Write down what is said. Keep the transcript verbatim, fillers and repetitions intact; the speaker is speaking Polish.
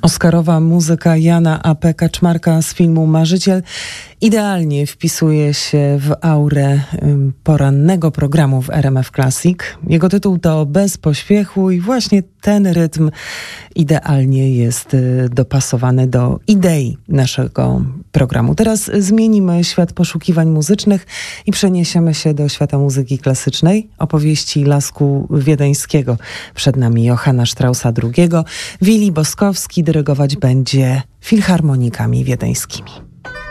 Oscarowa muzyka Jana A P. Kaczmarka z filmu Marzyciel idealnie wpisuje się w aurę porannego programu w R M F Classic. Jego tytuł to Bez pośpiechu i właśnie ten rytm idealnie jest dopasowany do idei naszego programu. Teraz zmienimy świat poszukiwań muzycznych i przeniesiemy się do świata muzyki klasycznej. Opowieści Lasku Wiedeńskiego. Przed nami Johanna Straussa drugiego. Willi Boskowski dyrygować będzie filharmonikami wiedeńskimi.